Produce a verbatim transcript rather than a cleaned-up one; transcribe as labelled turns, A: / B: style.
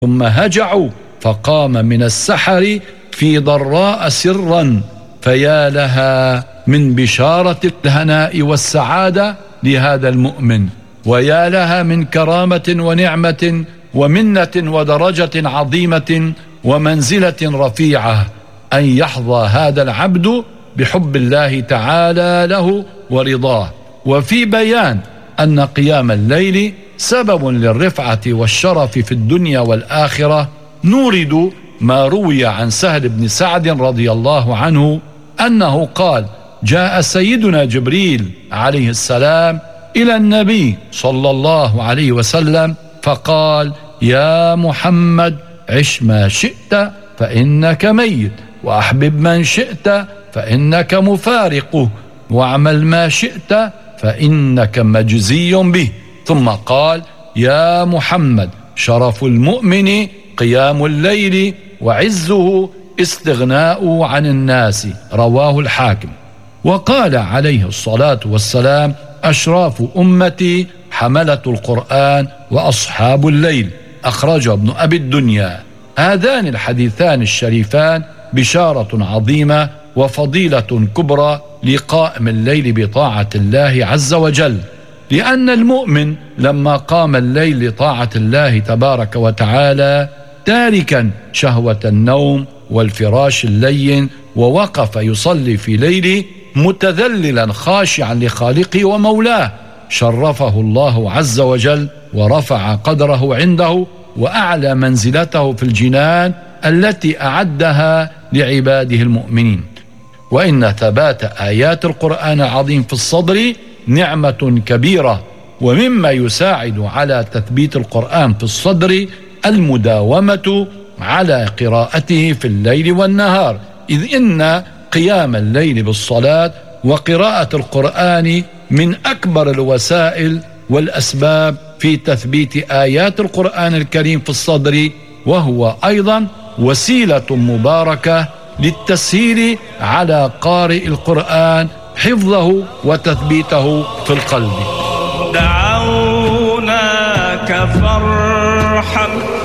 A: ثم هجعوا فقام من السحر في ضراء سرا، فيا لها من بشارة الهناء والسعادة لهذا المؤمن، ويا لها من كرامة ونعمة ومنة ودرجة عظيمة ومنزلة رفيعة أن يحظى هذا العبد بحب الله تعالى له ورضاه. وفي بيان أن قيام الليل سبب للرفعة والشرف في الدنيا والآخرة، نورد ما روي عن سهل بن سعد رضي الله عنه أنه قال: جاء سيدنا جبريل عليه السلام إلى النبي صلى الله عليه وسلم فقال: يا محمد، عش ما شئت فإنك ميت، وأحبب من شئت فإنك مفارقه، واعمل ما شئت فإنك مجزي به. ثم قال: يا محمد، شرف المؤمن قيام الليل، وعزه استغناء عن الناس. رواه الحاكم. وقال عليه الصلاة والسلام: أشراف أمتي حملة القرآن وأصحاب الليل. أخرجه ابن أبي الدنيا. هذان الحديثان الشريفان بشارة عظيمة وفضيلة كبرى لقائم الليل بطاعة الله عز وجل، لأن المؤمن لما قام الليل لطاعة الله تبارك وتعالى تاركا شهوة النوم والفراش اللين، ووقف يصلي في ليله متذللا خاشعا لخالقه ومولاه، شرفه الله عز وجل ورفع قدره عنده وأعلى منزلته في الجنان التي أعدها لعباده المؤمنين. وإن ثبات آيات القرآن العظيم في الصدر نعمة كبيرة، ومما يساعد على تثبيت القرآن في الصدر المداومة على قراءته في الليل والنهار، إذ إن قيام الليل بالصلاة وقراءة القرآن من أكبر الوسائل والأسباب في تثبيت آيات القرآن الكريم في الصدر، وهو أيضا وسيلة مباركة للتسهيل على قارئ القرآن حفظه وتثبيته في القلب.
B: دعوناك فرحا